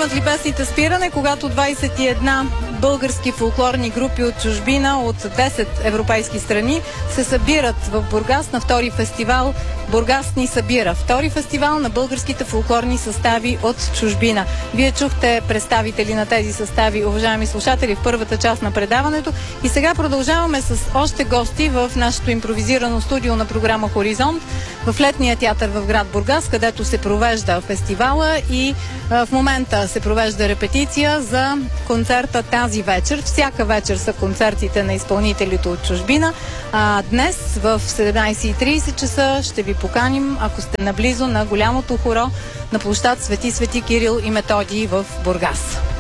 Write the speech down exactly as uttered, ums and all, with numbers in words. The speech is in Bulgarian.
Имат ли песните спиране, когато двайсет и една български фолклорни групи от чужбина от десет европейски страни се събират в Бургас на втори фестивал Бургас ни събира. Втори фестивал на българските фолклорни състави от чужбина. Вие чухте представители на тези състави, уважаеми слушатели, в първата част на предаването. И сега продължаваме с още гости в нашето импровизирано студио на програма Хоризонт в летния театър в град Бургас, където се провежда фестивала и а, в момента се провежда репетиция за концерта тази вечер. Всяка вечер са концертите на изпълнителите от чужбина. А днес в седемнайсет и трийсет часа ще ви поканим, ако сте наблизо, на голямото хоро на площад Свети Свети Кирил и Методий в Бургас.